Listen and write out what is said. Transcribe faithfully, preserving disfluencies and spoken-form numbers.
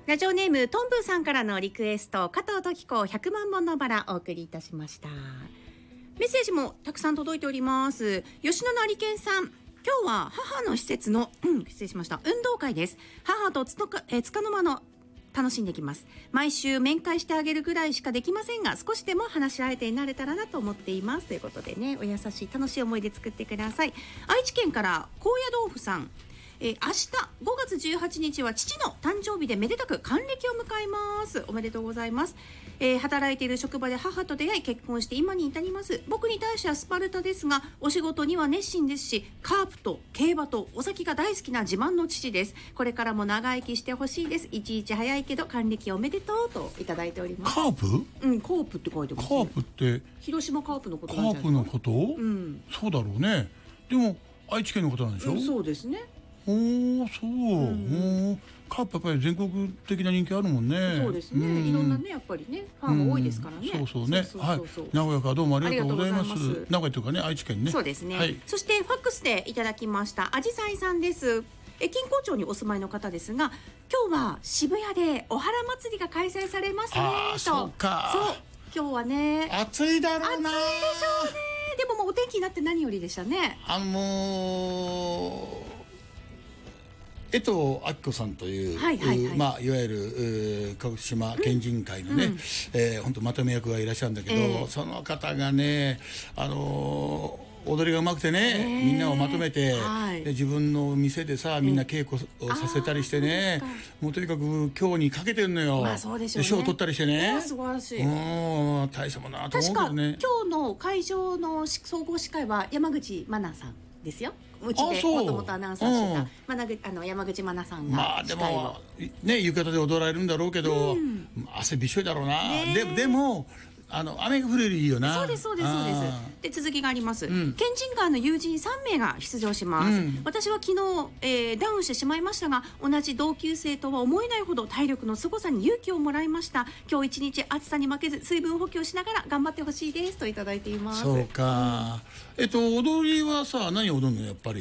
ラジオネームトンブーさんからのリクエスト、加藤登紀子ひゃくまんぼんのバラお送りいたしました。メッセージもたくさん届いております。吉野成健さん、今日は母の施設の、うん、失礼しました、運動会です。母とつのか、えー、つかの間の楽しんできます。毎週面会してあげるぐらいしかできませんが、少しでも話し相手になれたらなと思っていますということでね、お優しい楽しい思い出作ってください。愛知県から高野豆腐さん、えー、明日ごがつじゅうはちにちは父の誕生日でめでたく還暦を迎えます。おめでとうございます。えー、働いている職場で母と出会い結婚して今に至ります。僕に対してはスパルタですが、お仕事には熱心ですし、カープと競馬とお酒が大好きな自慢の父です。これからも長生きしてほしいです。いちいち早いけど還暦おめでとうといただいております。 カープ？ うん、カープって書いてます、ね、 カープって広島カープのことカなんじゃないですか。 ープのこと、うん、そうだろうね。でも愛知県のことなんでしょ、うん、 そうですね。 おー、そう、うん、カープやっぱり全国的な人気あるもんね。 そうですね、うん、いろんなねやっぱりねファンが多いですからね、 うん、そうそうね。はい、名古屋からどうもありがとうございます。名古屋というかね、愛知県ね。 そうですね、 はい、 そしてファックスでいただきましたあじさいさんです。え金光町にお住まいの方ですが、今日は渋谷でお原祭りが開催されますね。 あー、そうか。 そう今日はね暑いだろうな。 暑いでしょうね。でももうお天気になって何よりでしたね。 あのー江藤明子さんという、はいはいはい、まあ、いわゆる鹿児島県人会のね、うん、えー、本当まとめ役がいらっしゃるんだけど、えー、その方がね、あのー、踊りがうまくてね、えー、みんなをまとめて、はい、で自分の店でさみんな稽古をさせたりしてね、えー、もうとにかく今日にかけてるのよ、 まあそうでしょうね、 賞を取ったりしてね、 素晴らしい。 うん、大したもんなと思うけどね。 確か今日の会場の総合司会は山口真奈さんですよ。うちでもともとアナウンサーしてた、うん、まなぐあの山口真奈さんがまあでもね浴衣で踊られるんだろうけど、うん、汗びっしょりだろうな。で, でもあの雨が降れるいいよな。 そうですそうですそうです。で続きがあります、うん、県人会の友人さんめいが出場します、うん、私は昨日、えー、ダウンしてしまいましたが、同じ同級生とは思えないほど体力の凄さに勇気をもらいました。今日一日暑さに負けず水分補給しながら頑張ってほしいですといただいています。 そうか、うん、えっと踊りはさ何踊るのやっぱり。